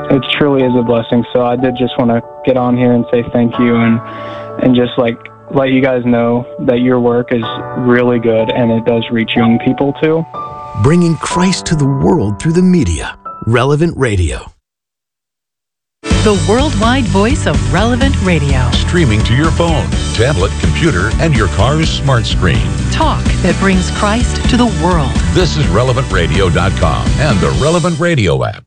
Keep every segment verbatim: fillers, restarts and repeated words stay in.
it truly is a blessing. So I did just want to get on here and say thank you and and just like let you guys know that your work is really good and it does reach young people too. Bringing Christ to the world through the media. Relevant Radio. The worldwide voice of Relevant Radio. Streaming to your phone, tablet, computer, and your car's smart screen. Talk that brings Christ to the world. This is relevant radio dot com and the Relevant Radio app.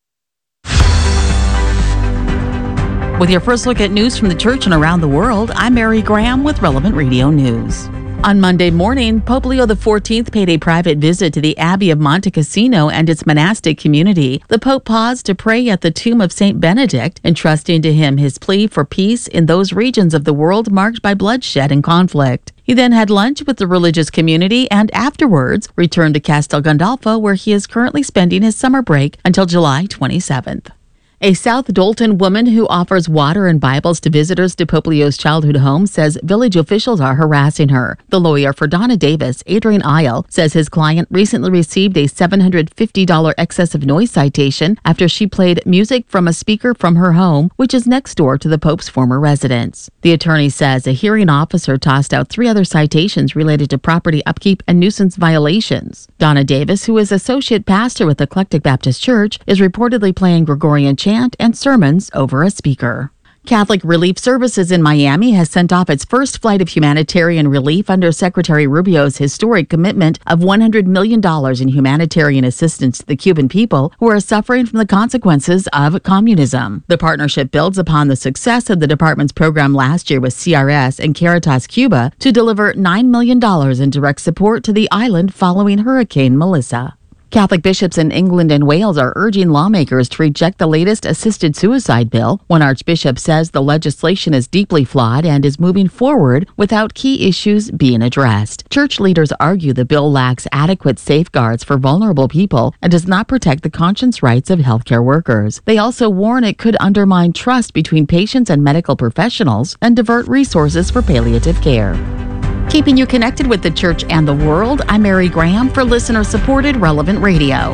With your first look at news from the church and around the world, I'm Mary Graham with Relevant Radio News. On Monday morning, Pope Leo the fourteenth paid a private visit to the Abbey of Monte Cassino and its monastic community. The Pope paused to pray at the tomb of Saint Benedict, entrusting to him his plea for peace in those regions of the world marked by bloodshed and conflict. He then had lunch with the religious community and afterwards returned to Castel Gandolfo, where he is currently spending his summer break until July twenty-seventh. A South Dolton woman who offers water and Bibles to visitors to Pope Leo's childhood home says village officials are harassing her. The lawyer for Donna Davis, Adrian Isle, says his client recently received a seven hundred fifty dollars excessive noise citation after she played music from a speaker from her home, which is next door to the Pope's former residence. The attorney says a hearing officer tossed out three other citations related to property upkeep and nuisance violations. Donna Davis, who is associate pastor with Eclectic Baptist Church, is reportedly playing Gregorian chant and sermons over a speaker. Catholic Relief Services in Miami has sent off its first flight of humanitarian relief under Secretary Rubio's historic commitment of one hundred million dollars in humanitarian assistance to the Cuban people who are suffering from the consequences of communism. The partnership builds upon the success of the department's program last year with C R S and Caritas Cuba to deliver nine million dollars in direct support to the island following Hurricane Melissa. Catholic bishops in England and Wales are urging lawmakers to reject the latest assisted suicide bill. One archbishop says the legislation is deeply flawed and is moving forward without key issues being addressed. Church leaders argue the bill lacks adequate safeguards for vulnerable people and does not protect the conscience rights of healthcare workers. They also warn it could undermine trust between patients and medical professionals and divert resources for palliative care. Keeping you connected with the church and the world, I'm Mary Graham for listener-supported Relevant Radio.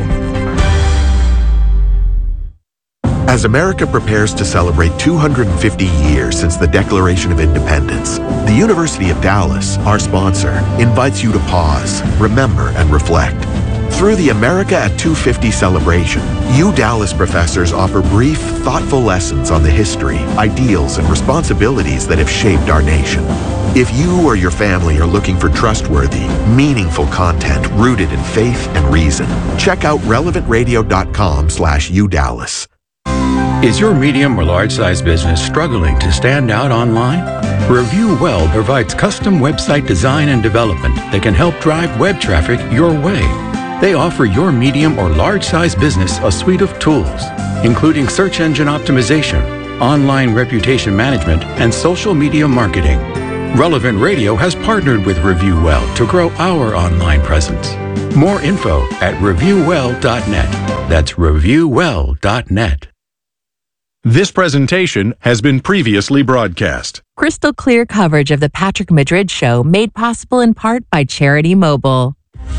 As America prepares to celebrate two hundred fifty years since the Declaration of Independence, the University of Dallas, our sponsor, invites you to pause, remember, and reflect. Through the America at two fifty celebration, U Dallas professors offer brief, thoughtful lessons on the history, ideals, and responsibilities that have shaped our nation. If you or your family are looking for trustworthy, meaningful content rooted in faith and reason, check out relevant radio dot com slash U Dallas. Is your medium or large size business struggling to stand out online? Review Well provides custom website design and development that can help drive web traffic your way. They offer your medium or large size business a suite of tools, including search engine optimization, online reputation management, and social media marketing. Relevant Radio has partnered with Review Well to grow our online presence. More info at review well dot net. That's review well dot net. This presentation has been previously broadcast. Crystal clear coverage of the Patrick Madrid Show made possible in part by Charity Mobile.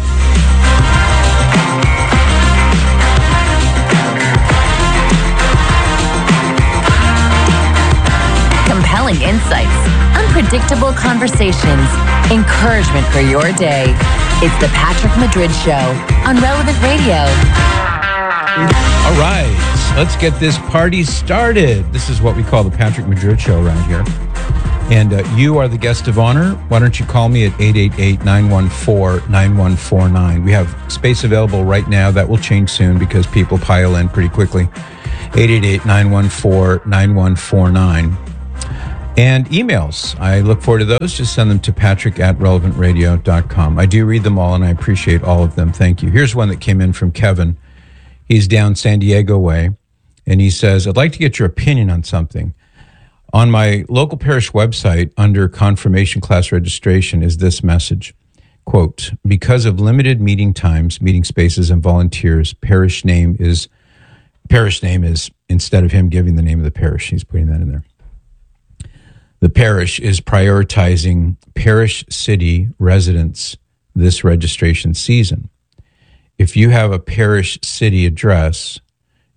Compelling insights, unpredictable conversations, encouragement for your day. It's the Patrick Madrid Show on Relevant Radio. All right, let's get this party started. This is what we call the Patrick Madrid Show around here. And uh, you are the guest of honor. Why don't you call me at eight eight eight, nine one four, nine one four nine. We have space available right now. That will change soon because people pile in pretty quickly. eight eight eight, nine one four, nine one four nine. And emails. I look forward to those. Just send them to patrick at relevant radio dot com. I do read them all, and I appreciate all of them. Thank you. Here's one that came in from Kevin. He's down San Diego way, and he says, I'd like to get your opinion on something. On my local parish website, under confirmation class registration, is this message. Quote, because of limited meeting times, meeting spaces, and volunteers, parish name is, parish name is, instead of him giving the name of the parish, he's putting that in there. The parish is prioritizing parish city residents this registration season. If you have a parish city address,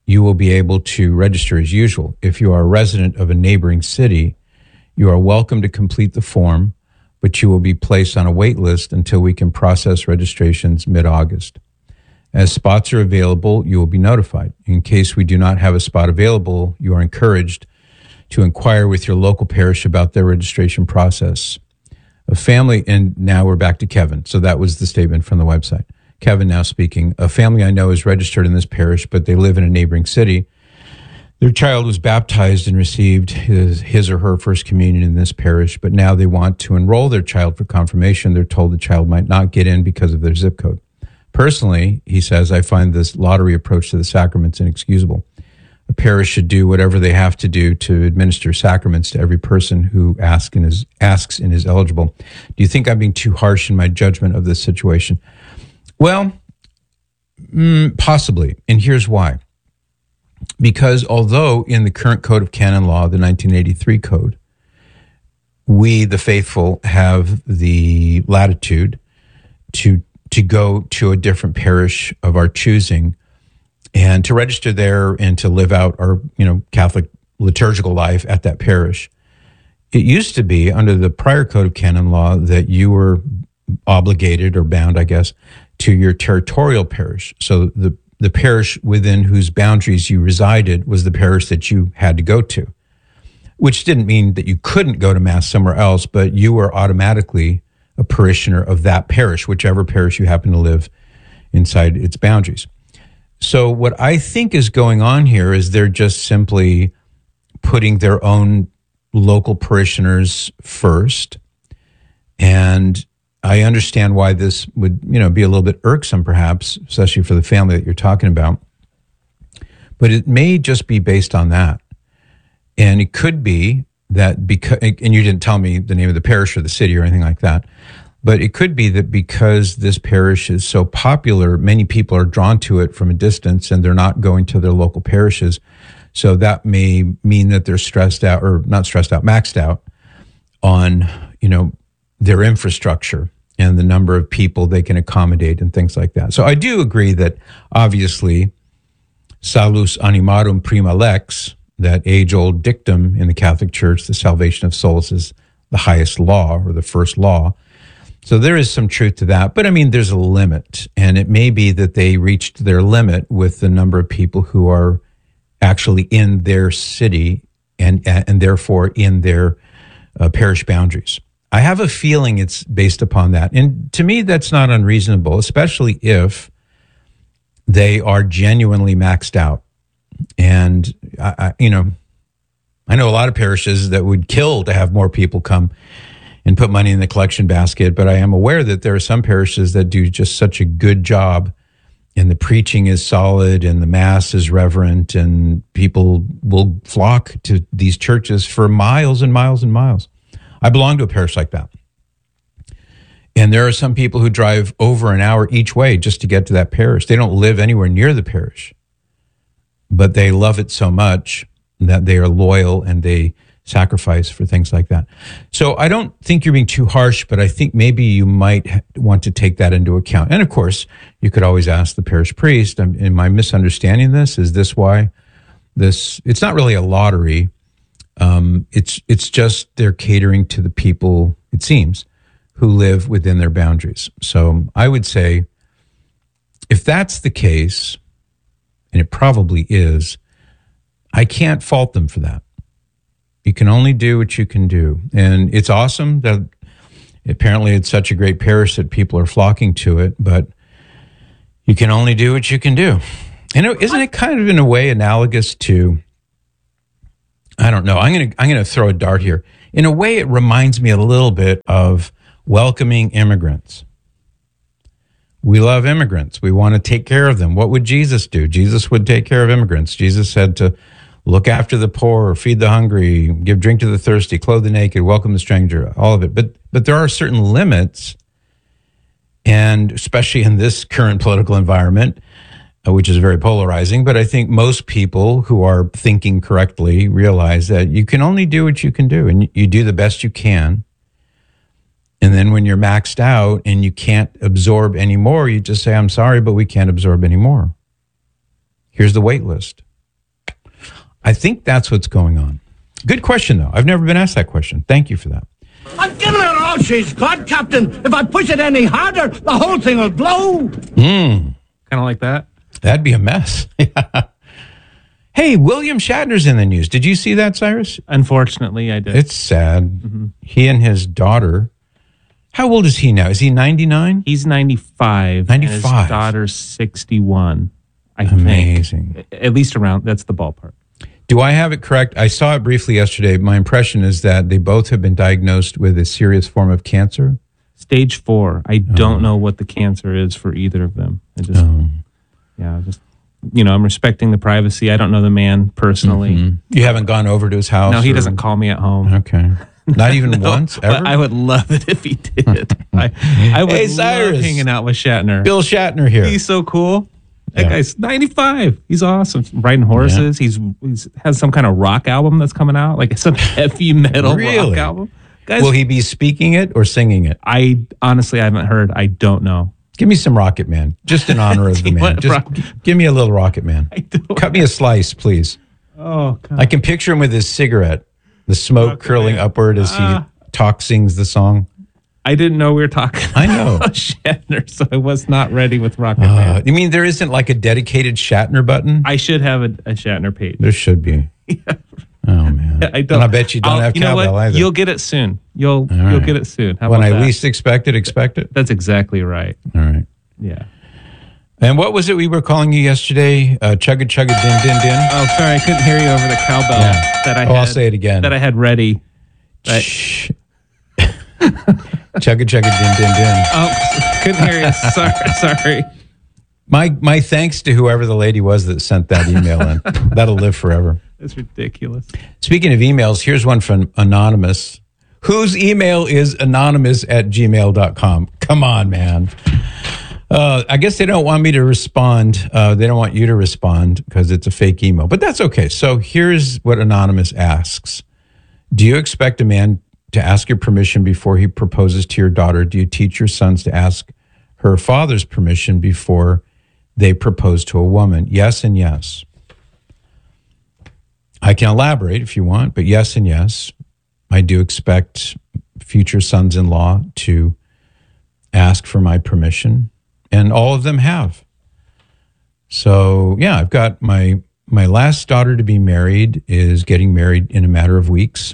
you will be able to register as usual. If you are a resident of a neighboring city, you are welcome to complete the form, but you will be placed on a wait list until we can process registrations mid-August. As spots are available, you will be notified. In case we do not have a spot available, you are encouraged to inquire with your local parish about their registration process. A family, and now we're back to Kevin. So that was the statement from the website. Kevin now speaking. A family I know is registered in this parish, but they live in a neighboring city. Their child was baptized and received his, his or her first communion in this parish, but now they want to enroll their child for confirmation. They're told the child might not get in because of their zip code. Personally, he says, I find this lottery approach to the sacraments inexcusable. A parish should do whatever they have to do to administer sacraments to every person who asks and is, asks and is eligible. Do you think I'm being too harsh in my judgment of this situation? Well, mm, possibly. And here's why. Because although in the current Code of Canon Law, the nineteen eighty-three Code, we, the faithful, have the latitude to to go to a different parish of our choosing and to register there and to live out our, you know, Catholic liturgical life at that parish. It used to be under the prior Code of Canon Law that you were obligated or bound, I guess, to your territorial parish. So the, the parish within whose boundaries you resided was the parish that you had to go to, which didn't mean that you couldn't go to Mass somewhere else, but you were automatically a parishioner of that parish, whichever parish you happen to live inside its boundaries. So what I think is going on here is they're just simply putting their own local parishioners first. And I understand why this would, you know, be a little bit irksome, perhaps, especially for the family that you're talking about. But it may just be based on that. And it could be that because, and you didn't tell me the name of the parish or the city or anything like that, but it could be that because this parish is so popular, many people are drawn to it from a distance and they're not going to their local parishes. So that may mean that they're stressed out, or not stressed out, maxed out on, you know, their infrastructure and the number of people they can accommodate and things like that. So I do agree that obviously salus animarum prima lex, that age-old dictum in the Catholic Church, the salvation of souls is the highest law or the first law. So there is some truth to that. But I mean, there's a limit. And it may be that they reached their limit with the number of people who are actually in their city and, and therefore in their uh, parish boundaries. I have a feeling it's based upon that. And to me, that's not unreasonable, especially if they are genuinely maxed out. And, I, I, you know, I know a lot of parishes that would kill to have more people come and put money in the collection basket, but I am aware that there are some parishes that do just such a good job, and the preaching is solid and the Mass is reverent, and people will flock to these churches for miles and miles and miles. I belong to a parish like that. And there are some people who drive over an hour each way just to get to that parish. They don't live anywhere near the parish, but they love it so much that they are loyal and they sacrifice for things like that. So I don't think you're being too harsh, but I think maybe you might want to take that into account. And of course, you could always ask the parish priest, am I misunderstanding this? Is this why this, it's not really a lottery. Um, it's, it's just they're catering to the people, it seems, who live within their boundaries. So I would say, if that's the case, and it probably is, I can't fault them for that. You can only do what you can do. And it's awesome that apparently it's such a great parish that people are flocking to it, but you can only do what you can do. And isn't it kind of in a way analogous to, I don't know, I'm going to I'm going to throw a dart here. In a way, it reminds me a little bit of welcoming immigrants. We love immigrants. We want to take care of them. What would Jesus do? Jesus would take care of immigrants. Jesus said to look after the poor, feed the hungry, give drink to the thirsty, clothe the naked, welcome the stranger, all of it. But but there are certain limits, and especially in this current political environment, uh, which is very polarizing, but I think most people who are thinking correctly realize that you can only do what you can do, and you do the best you can. And then when you're maxed out and you can't absorb any more, you just say, I'm sorry, but we can't absorb any more. Here's the wait list. I think that's what's going on. Good question, though. I've never been asked that question. Thank you for that. I'm giving her all she's got, Captain. If I push it any harder, the whole thing will blow. Mm. Kind of like that? That'd be a mess. Yeah. Hey, William Shatner's in the news. Did you see that, Cyrus? Unfortunately, I did. It's sad. Mm-hmm. He and his daughter. How old is he now? Is he ninety-nine? He's ninety-five. ninety-five. And his daughter's sixty-one. I Amazing. think. At least around, that's the ballpark. Do I have it correct? I saw it briefly yesterday. My impression is that they both have been diagnosed with a serious form of cancer. Stage four. I Oh. don't know what the cancer is for either of them. I just, Oh. yeah, just, you know, I'm respecting the privacy. I don't know the man personally. Mhm. You haven't gone over to his house? No, he or- doesn't call me at home. Okay. Not even No, once, but ever? I would love it if he did. I, I would Hey, love Cyrus. hanging out with Shatner. Bill Shatner here. He's so cool. That Yeah. guy's ninety-five. He's awesome. Riding horses. He's he's has some kind of rock album that's coming out, like some heavy metal Really? rock album. Guys, Will he be speaking it or singing it? I honestly I haven't heard. I don't know. Give me some Rocket Man, just in honor of Do the you man. want Just Rocket- g- give me a little Rocket Man. I don't. Cut me a slice, please. Oh God. I can picture him with his cigarette, the smoke Rocket curling Man. upward as Ah. he talks, sings the song. I didn't know we were talking. I know. about Shatner, so I was not ready with Rocket Uh, Man. you mean there isn't like a dedicated Shatner button? I should have a, a Shatner page. There should be. Oh man! I don't. And I bet you don't I'll- have you know cowbell what? either. You'll get it soon. You'll All you'll right. get it soon. How when about I that? least expect it, expect it. That's exactly right. All right. Yeah. And what was it we were calling you yesterday? Uh, chugga chugga din din din. Oh, sorry, I couldn't hear you over the cowbell Yeah. that I. Oh, had, I'll say it again. That I had ready. But, Shh. Chugga chugga din din din. oh, couldn't hear you. Sorry, sorry. My my thanks to whoever the lady was that sent that email in. That'll live forever. That's ridiculous. Speaking of emails, here's one from Anonymous, whose email is anonymous at gmail dot com. Come on, man. Uh, I guess they don't want me to respond. Uh, they don't want you to respond because it's a fake email, but that's okay. So here's what Anonymous asks. Do you expect a man to ask your permission before he proposes to your daughter? Do you teach your sons to ask her father's permission before they propose to a woman? Yes and yes. I can elaborate if you want, but yes and yes. I do expect future sons-in-law to ask for my permission, and all of them have. So, yeah, I've got my my last daughter to be married is getting married in a matter of weeks.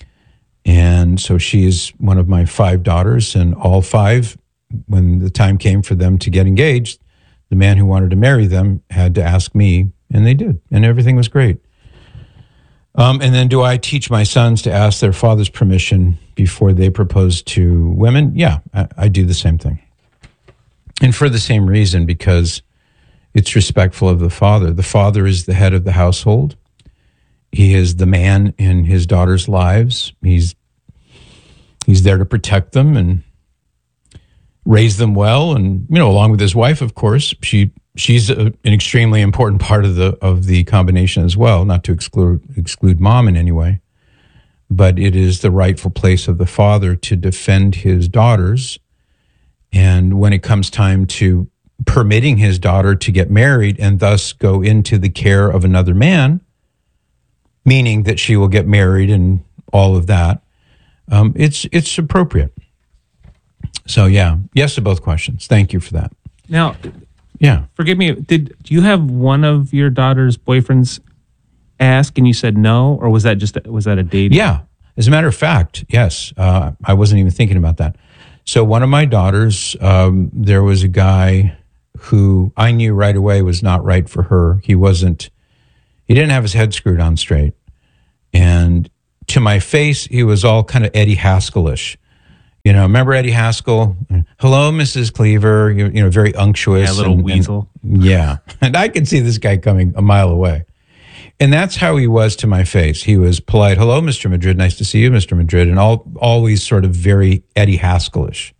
And so she is one of my five daughters, and all five, when the time came for them to get engaged, the man who wanted to marry them had to ask me, and they did, and everything was great. Um, and then do I teach my sons to ask their father's permission before they propose to women? Yeah, I, I do the same thing. And for the same reason, because it's respectful of the father. The father is the head of the household. He is the man in his daughters' lives. He's he's there to protect them and raise them well. And, you know, along with his wife, of course, she she's a, an extremely important part of the of the combination as well, not to exclude exclude mom in any way. But it is the rightful place of the father to defend his daughters. And when it comes time to permitting his daughter to get married and thus go into the care of another man, meaning that she will get married and all of that, um, it's it's appropriate. So, yeah, yes to both questions. Thank you for that. Now, Yeah. forgive me. Did do you have one of your daughter's boyfriends ask and you said no, or was that just a, was that a date? Yeah. As a matter of fact, yes. Uh, I wasn't even thinking about that. So one of my daughters, um, there was a guy who I knew right away was not right for her. He wasn't, he didn't have his head screwed on straight. And to my face, he was all kind of Eddie Haskell-ish. You know, remember Eddie Haskell? Hello, Missus Cleaver. You, you know, very unctuous. Yeah, a little and- weasel. And, yeah. And I could see this guy coming a mile away. And that's how he was to my face. He was polite. Hello, Mister Madrid. Nice to see you, Mister Madrid. And all, always sort of very Eddie Haskell-ish.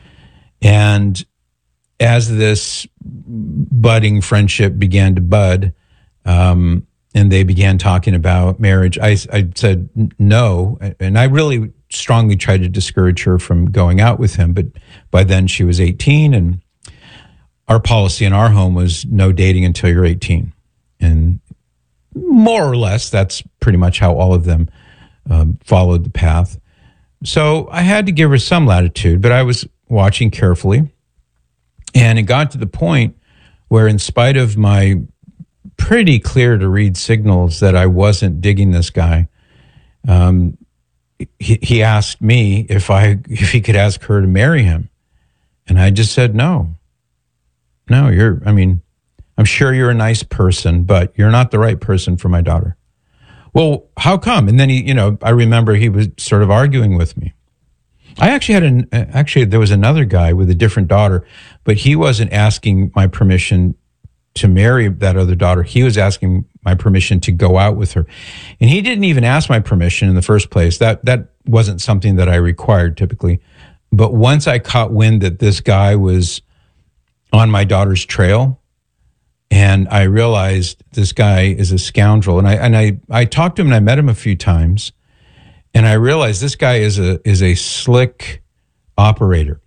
And as this budding friendship began to bud, um, and they began talking about marriage, I, I said no. And I really strongly tried to discourage her from going out with him. But by then she was eighteen, and our policy in our home was no dating until you're eighteen. And more or less, that's pretty much how all of them um, followed the path. So I had to give her some latitude, but I was watching carefully. And it got to the point where, in spite of my pretty clear to read signals that I wasn't digging this guy, um, he, he asked me if I if he could ask her to marry him. And I just said, no. No, you're, I mean, I'm sure you're a nice person, but you're not the right person for my daughter. Well, how come? And then he, you know, I remember he was sort of arguing with me. I actually had an, actually, there was another guy with a different daughter, but he wasn't asking my permission to marry that other daughter. He was asking my permission to go out with her. And he didn't even ask my permission in the first place. That, that wasn't something that I required typically. But once I caught wind that this guy was on my daughter's trail, and I realized this guy is a scoundrel. And I and I, I talked to him and I met him a few times. And I realized this guy is a is a slick operator.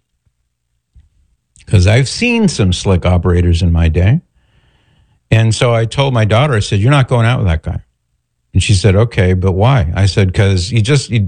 Because I've seen some slick operators in my day. And so I told my daughter, I said, you're not going out with that guy. And she said, okay, but why? I said, because he just he,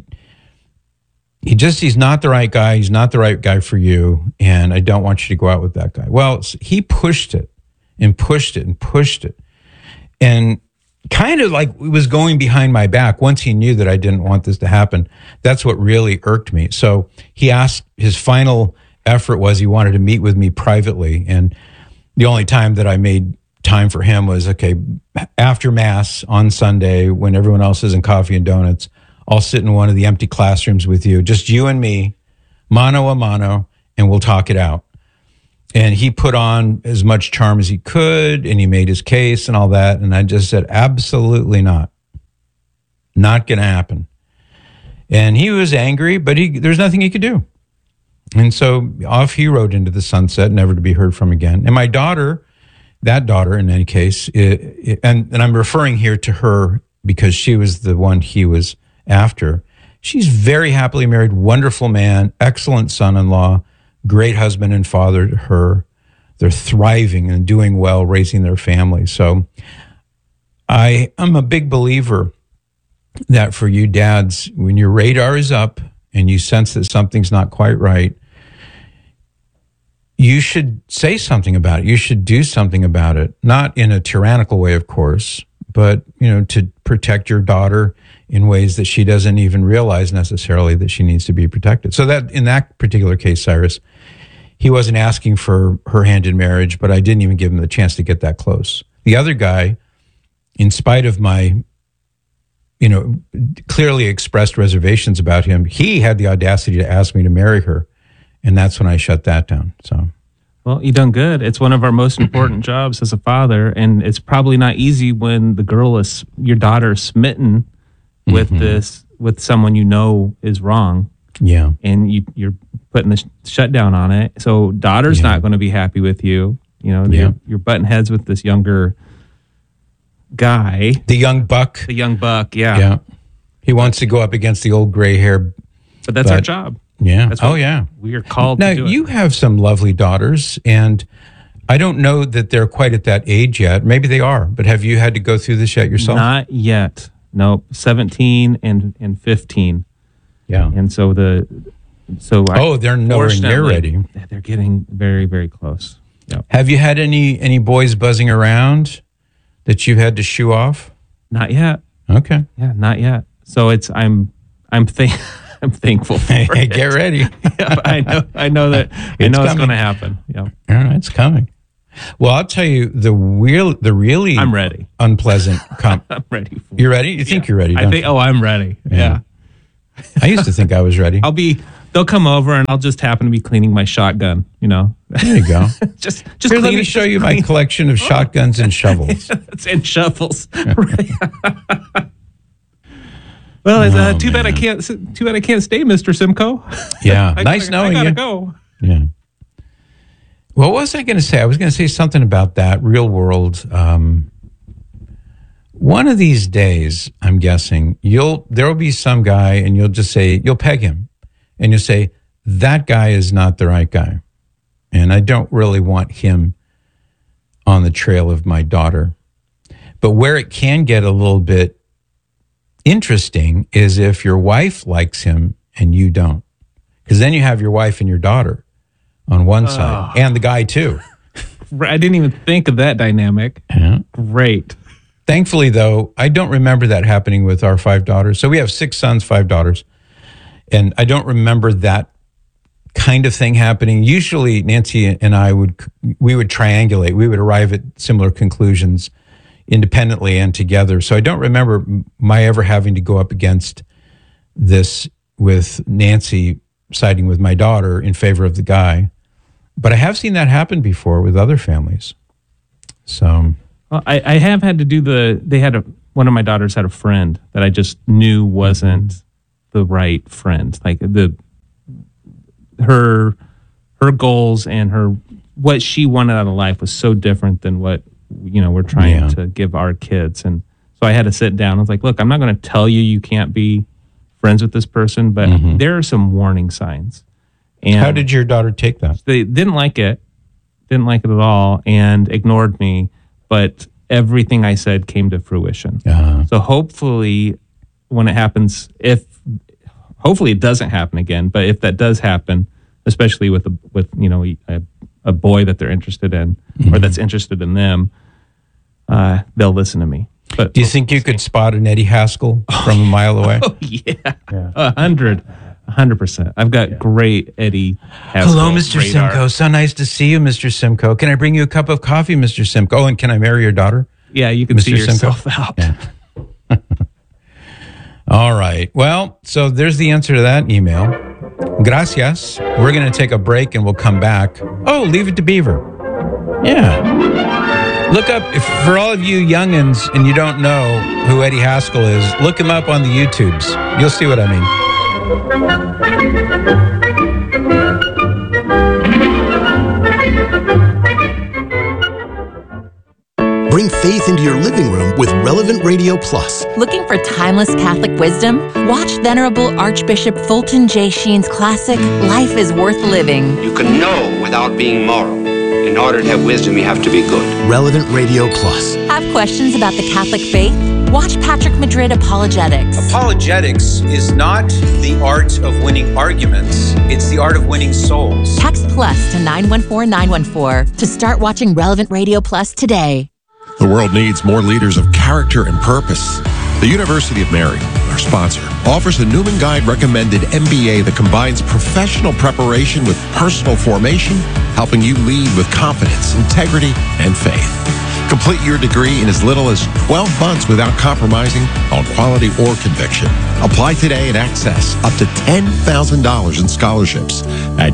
he just he's not the right guy. He's not the right guy for you. And I don't want you to go out with that guy. Well, he pushed it. And pushed it and pushed it. And kind of like it was going behind my back once he knew that I didn't want this to happen. That's what really irked me. So he asked, his final effort was he wanted to meet with me privately. And the only time that I made time for him was, okay, after Mass on Sunday when everyone else is in coffee and donuts, I'll sit in one of the empty classrooms with you, just you and me, mano a mano, and we'll talk it out. And he put on as much charm as he could, and he made his case and all that. And I just said, absolutely not. Not going to happen. And he was angry, but he, there's nothing he could do. And so off he rode into the sunset, never to be heard from again. And my daughter, that daughter in any case, it, it, and, and I'm referring here to her because she was the one he was after. She's very happily married, wonderful man, excellent son-in-law, great husband and father to her. They're thriving and doing well, raising their family. So I am a big believer that for you dads, when your radar is up and you sense that something's not quite right, you should say something about it. You should do something about it. Not in a tyrannical way, of course, but, you know, to protect your daughter in ways that she doesn't even realize necessarily that she needs to be protected. So that in that particular case, Cyrus, he wasn't asking for her hand in marriage, but I didn't even give him the chance to get that close. The other guy, in spite of my, you know, clearly expressed reservations about him, he had the audacity to ask me to marry her. And that's when I shut that down. So, well, you done good. It's one of our most important jobs as a father. And it's probably not easy when the girl is, your daughter is smitten with mm-hmm. this, with someone you know is wrong. Yeah. And you, you're putting the sh- shutdown on it. So daughter's yeah. not going to be happy with you. You know, yeah. you're, you're butting heads with this younger guy. The young buck. The young buck, yeah. Yeah. He wants to go up against the old gray hair. But that's but, our job. Yeah. That's oh, yeah. We are called now, to do it. You have some lovely daughters, and I don't know that they're quite at that age yet. Maybe they are, but have you had to go through this yet yourself? Not yet. Nope. seventeen and, and fifteen. Yeah. And so the so oh, they're nowhere near ready. They're getting very, very close. Yep. Have you had any any boys buzzing around that you've had to shoo off? Not yet. Okay. Yeah, not yet. So it's I'm I'm think I'm thankful for hey, it. Get ready. yeah, I know I know that I know it's going to happen. Yeah. All right, it's coming. Well, I'll tell you the real the really I'm ready. Unpleasant comp. I'm ready. For you're ready? You think yeah. you're ready? I think you? oh, I'm ready. Yeah. yeah. I used to think I was ready. I'll be. They'll come over, and I'll just happen to be cleaning my shotgun. You know. There you go. just, just Here, let me show you my collection of shotguns and shovels and shovels. Well, it's uh, oh, too man. bad I can't. Too bad I can't stay, Mister Simcoe. Yeah, I, nice I, knowing I gotta you. Go. Yeah. What was I going to say? I was going to say something about that real world. Um, one of these days, I'm guessing you'll there will be some guy, and you'll just say you'll peg him, and you'll say that guy is not the right guy, and I don't really want him on the trail of my daughter. But where it can get a little bit interesting is if your wife likes him and you don't. Because then you have your wife and your daughter on one side, Oh. and the guy too. I didn't even think of that dynamic. Yeah. Great. Thankfully, though, I don't remember that happening with our five daughters. So we have six sons, five daughters. And I don't remember that kind of thing happening. Usually, Nancy and I would, we would triangulate. We would arrive at similar conclusions independently and together. So I don't remember my ever having to go up against this with Nancy siding with my daughter in favor of the guy. But I have seen that happen before with other families. So Well, I, I have had to do the, they had a, one of my daughters had a friend that I just knew wasn't the right friend. Like the, her, her goals and her, what she wanted out of life was so different than what, you know, we're trying Yeah. to give our kids. And so I had to sit down. I was like, look, I'm not going to tell you you can't be friends with this person, but Mhm. there are some warning signs. And how did your daughter take that? they didn't like it, didn't like it at all, and ignored me. But everything I said came to fruition. Uh-huh. So hopefully, when it happens, if hopefully it doesn't happen again, but if that does happen, especially with a, with you know a, a boy that they're interested in or that's interested in them, uh, they'll listen to me. But Do you think you could spot an Eddie Haskell from a mile away? Oh yeah, a hundred. A hundred percent. I've got great Eddie Haskell Hello, Mister radar. Simcoe. So nice to see you, Mister Simcoe. Can I bring you a cup of coffee, Mister Simcoe? Oh, and can I marry your daughter? Yeah, you can Mister see yourself Simcoe? out. Yeah. All right. Well, so there's the answer to that email. Gracias. We're going to take a break and we'll come back. Oh, Leave It to Beaver. Yeah. Look up, if, for all of you youngins and you don't know who Eddie Haskell is, look him up on the YouTubes. You'll see what I mean. Bring faith into your living room with Relevant Radio Plus. Looking for timeless Catholic wisdom? Watch Venerable Archbishop Fulton J. Sheen's classic, Life is Worth Living. You can know without being moral. In order to have wisdom, you have to be good. Relevant Radio Plus. Have questions about the Catholic faith? Watch Patrick Madrid Apologetics. Apologetics is not the art of winning arguments, it's the art of winning souls. Text plus to nine one four nine one four to start watching Relevant Radio Plus today. The world needs more leaders of character and purpose. The University of Mary, our sponsor, offers a Newman Guide recommended M B A that combines professional preparation with personal formation, helping you lead with confidence, integrity, and faith. Complete your degree in as little as twelve months without compromising on quality or conviction. Apply today and access up to ten thousand dollars in scholarships at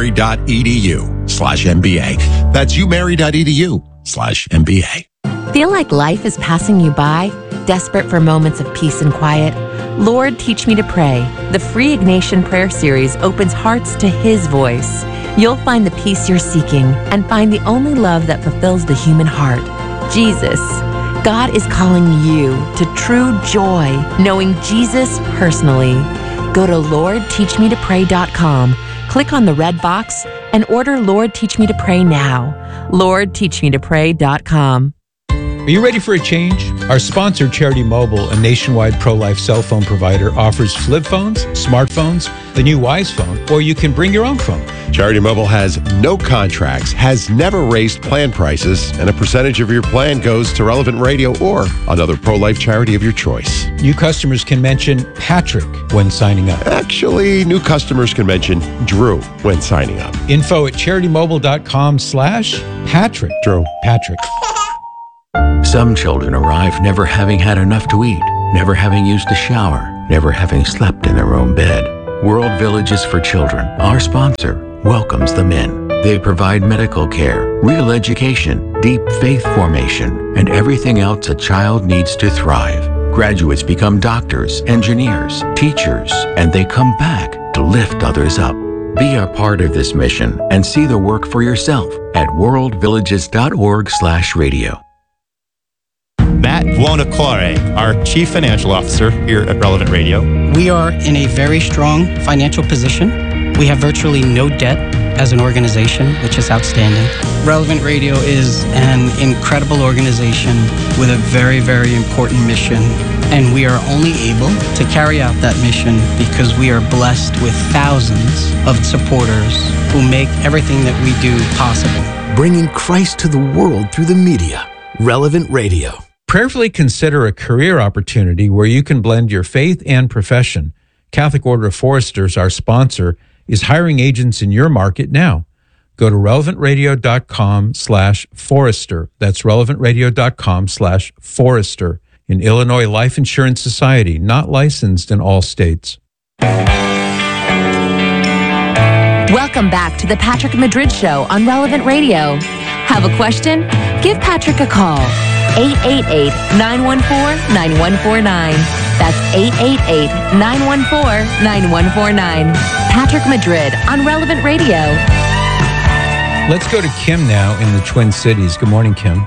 umary.edu slash MBA. That's umary.edu slash MBA. Feel like life is passing you by? Desperate for moments of peace and quiet? Lord, Teach Me to Pray. The free Ignatian prayer series opens hearts to His voice. You'll find the peace you're seeking and find the only love that fulfills the human heart, Jesus. God is calling you to true joy, knowing Jesus personally. Go to lord teach me to pray dot com, click on the red box, and order Lord Teach Me to Pray now. lord teach me to pray dot com. Are you ready for a change? Our sponsor, Charity Mobile, a nationwide pro-life cell phone provider, offers flip phones, smartphones, the new Wise phone, or you can bring your own phone. Charity Mobile has no contracts, has never raised plan prices, and a percentage of your plan goes to Relevant Radio or another pro-life charity of your choice. New customers can mention Patrick when signing up. Actually, new customers can mention Drew when signing up. Info at CharityMobile.com slash Patrick. Drew. Patrick. Some children arrive never having had enough to eat, never having used a shower, never having slept in their own bed. World Villages for Children, our sponsor, welcomes them in. They provide medical care, real education, deep faith formation, and everything else a child needs to thrive. Graduates become doctors, engineers, teachers, and they come back to lift others up. Be a part of this mission and see the work for yourself at worldvillages.org slash radio. Matt Buonocore, our Chief Financial Officer here at Relevant Radio. We are in a very strong financial position. We have virtually no debt. as an organization, which is outstanding. Relevant Radio is an incredible organization with a very, very important mission. And we are only able to carry out that mission because we are blessed with thousands of supporters who make everything that we do possible. Bringing Christ to the world through the media. Relevant Radio. Prayerfully consider a career opportunity where you can blend your faith and profession. Catholic Order of Foresters, our sponsor, is hiring agents in your market now. Go to relevantradio.com slash forester. That's relevantradio.com slash forester. In Illinois Life Insurance Society, not licensed in all states. Welcome back to the Patrick Madrid Show on Relevant Radio. Have a question? Give Patrick a call. eight eight eight, nine one four, nine one four nine. That's eight eight eight, nine one four, nine one four nine. Patrick Madrid on Relevant Radio. Let's go to Kim now in the Twin Cities. Good morning, Kim.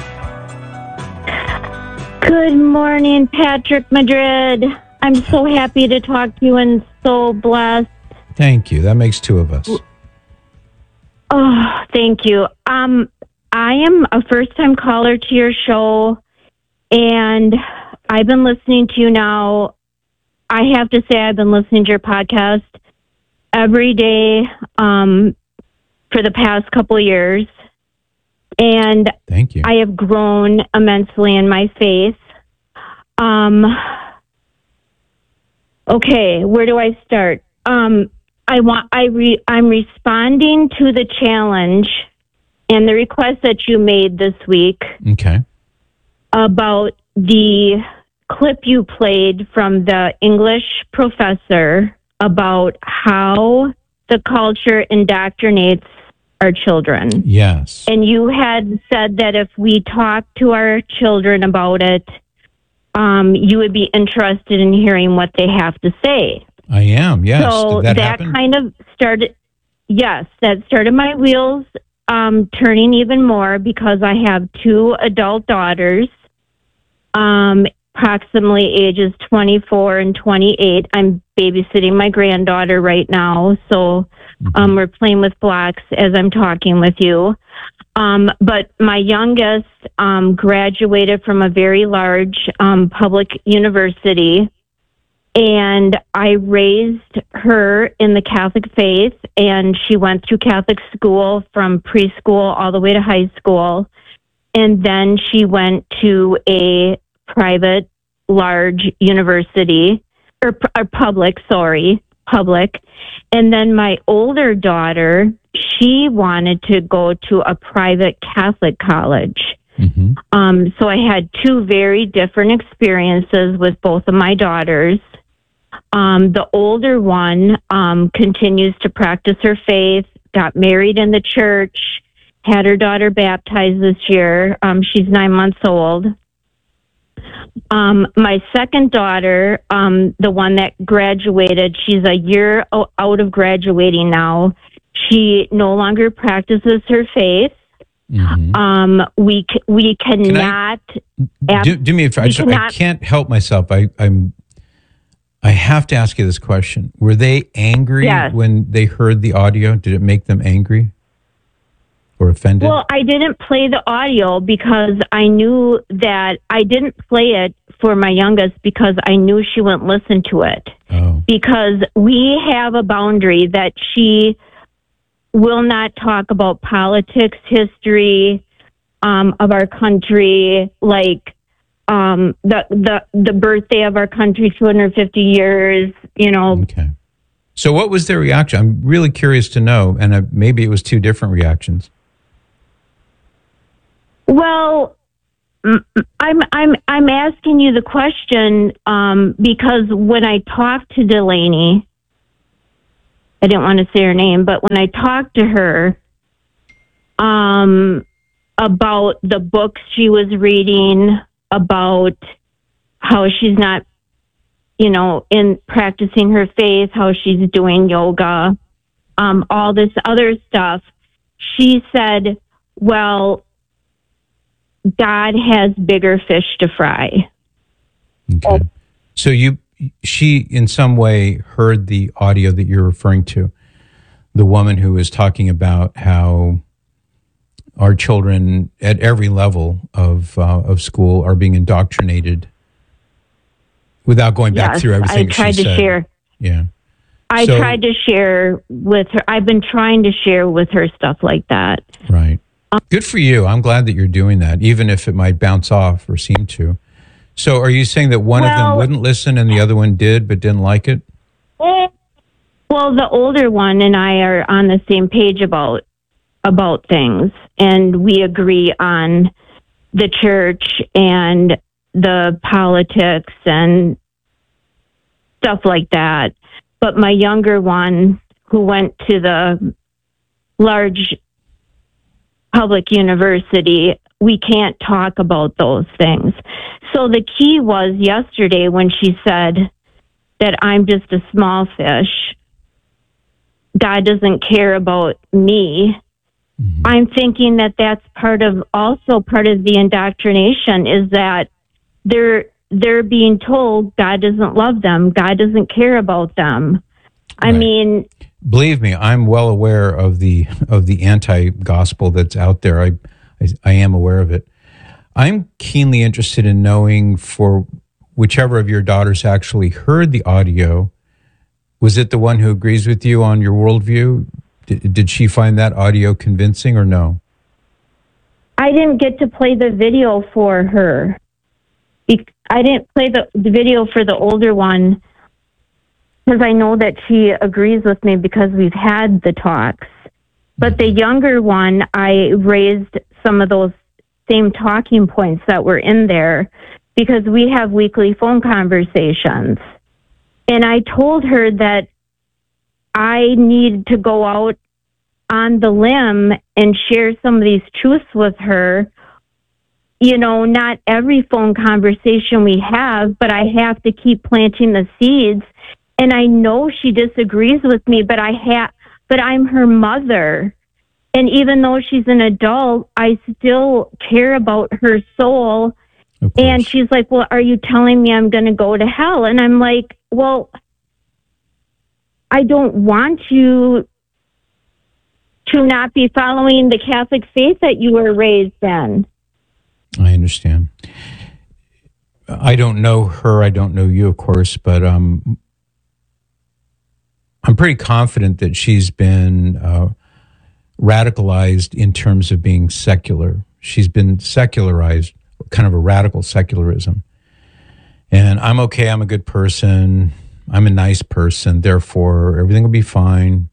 Good morning, Patrick Madrid. I'm so happy to talk to you and so blessed. Thank you. That makes two of us. Oh, thank you. Um, I am a first-time caller to your show, and I've been listening to you now. I have to say I've been listening to your podcast every day um, for the past couple of years. And thank you. I have grown immensely in my faith. Um, okay, where do I start? Um, I want. I re, I'm responding to the challenge and the request that you made this week. Okay. About the clip you played from the English professor about how the culture indoctrinates our children. Yes. And you had said that if we talked to our children about it, um, you would be interested in hearing what they have to say. I am, yes. So Did that, that happen? kind of started, yes, that started my wheels um, turning even more because I have two adult daughters, um, approximately ages twenty-four and twenty-eight. I'm babysitting my granddaughter right now, so um, we're playing with blocks as I'm talking with you. Um, but my youngest um, graduated from a very large um, public university, and I raised her in the Catholic faith, and she went through Catholic school from preschool all the way to high school, and then she went to a private large university, or, or public, sorry, public. And then my older daughter, she wanted to go to a private Catholic college. Mm-hmm. Um, so I had two very different experiences with both of my daughters. Um, the older one um, continues to practice her faith, got married in the church, had her daughter baptized this year. Um, she's nine months old. Um, my second daughter, um, the one that graduated, she's a year o- out of graduating now. She no longer practices her faith. Mm-hmm. Um, we c- we cannot. Can I, do, do me a favor. I, just, cannot, I can't help myself. I, I'm. I have to ask you this question. Were they angry yes. when they heard the audio? Did it make them angry or offended? Well, I didn't play the audio because I knew that I didn't play it for my youngest because I knew she wouldn't listen to it. Oh. Because we have a boundary that she will not talk about politics, history um, of our country, like um, the the the birthday of our country, two hundred fifty years. You know. Okay. So, what was their reaction? I'm really curious to know, and uh, maybe it was two different reactions. Well, I'm I'm I'm asking you the question um, because when I talked to Delaney, I didn't want to say her name, but when I talked to her um, about the books she was reading, about how she's not, you know, in practicing her faith, how she's doing yoga, um, all this other stuff, she said, well, God has bigger fish to fry. Okay. So you, she in some way heard the audio that you're referring to. the woman who was talking about how our children at every level of uh, of school are being indoctrinated without going back Yes, through everything I tried she to said. share. Yeah. I So- tried to share with her. I've been trying to share with her stuff like that. Right. Good for you. I'm glad that you're doing that, even if it might bounce off or seem to. So are you saying that one of them Well- wouldn't listen and the other one did but didn't like it? Well, the older one and I are on the same page about about things, and we agree on the church and the politics and stuff like that. But my younger one, who went to the large public university, we can't talk about those things. So the key was yesterday when she said that I'm just a small fish. God doesn't care about me. Mm-hmm. I'm thinking that that's part of also part of the indoctrination is that they're they're being told God doesn't love them. God doesn't care about them. I Right. mean, Believe me, I'm well aware of the of the anti-gospel that's out there. I, I I am aware of it. I'm keenly interested in knowing for whichever of your daughters actually heard the audio, was it the one who agrees with you on your worldview? Did, did she find that audio convincing or no? I didn't get to play the video for her. Be- I didn't play the, the video for the older one because I know that she agrees with me because we've had the talks. But the younger one, I raised some of those same talking points that were in there because we have weekly phone conversations. And I told her that I need to go out on the limb and share some of these truths with her. You know, not every phone conversation we have, but I have to keep planting the seeds. And I know she disagrees with me, but I have, but I'm her mother. And even though she's an adult, I still care about her soul. And she's like, well, are you telling me I'm going to go to hell? And I'm like, well, I don't want you to not be following the Catholic faith that you were raised in. I understand. I don't know her. I don't know you, of course, but um, I'm pretty confident that she's been uh, radicalized in terms of being secular. She's been secularized, kind of a radical secularism. And I'm okay. I'm a good person. I'm a nice person. Therefore, everything will be fine.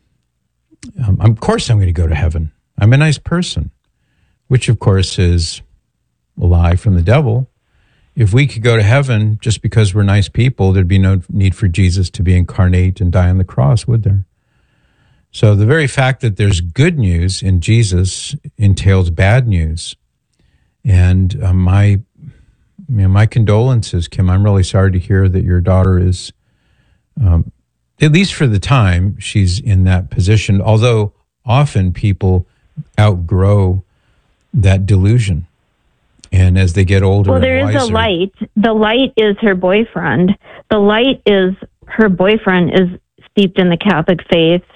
Um, of course, I'm going to go to heaven. I'm a nice person, which, of course, is a lie from the devil. If we could go to heaven just because we're nice people, there'd be no need for Jesus to be incarnate and die on the cross, would there? So the very fact that there's good news in Jesus entails bad news. And uh, my, you know, my condolences, Kim. I'm really sorry to hear that your daughter is, um, at least for the time, she's in that position. Although often people outgrow that delusion. And as they get older, well, there and is wiser, a light. The light is her boyfriend. The light is her boyfriend is steeped in the Catholic faith.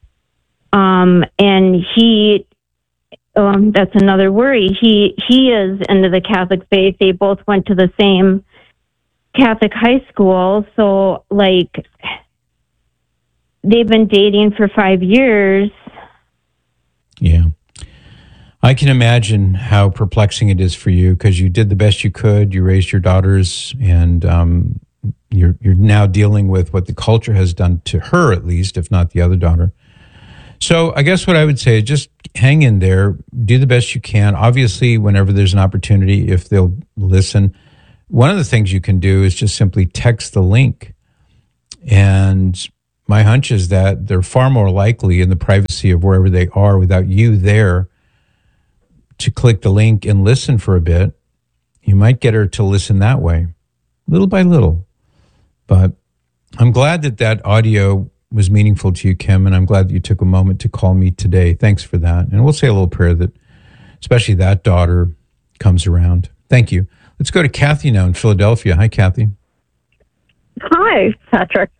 Um, and he, um, that's another worry. He, he is into the Catholic faith. They both went to the same Catholic high school. So like they've been dating for five years. Yeah. I can imagine how perplexing it is for you because you did the best you could. You raised your daughters, and um, you're you're now dealing with what the culture has done to her, at least, if not the other daughter. So I guess what I would say is just hang in there, do the best you can. Obviously, whenever there's an opportunity, if they'll listen, one of the things you can do is just simply text the link. And my hunch is that they're far more likely in the privacy of wherever they are without you there to click the link and listen for a bit. You might get her to listen that way, little by little. But I'm glad that that audio was meaningful to you, Kim, and I'm glad that you took a moment to call me today. Thanks for that. And we'll say a little prayer that especially that daughter comes around. Thank you. Let's go to Kathy now in Philadelphia. Hi, Kathy. Hi, Patrick.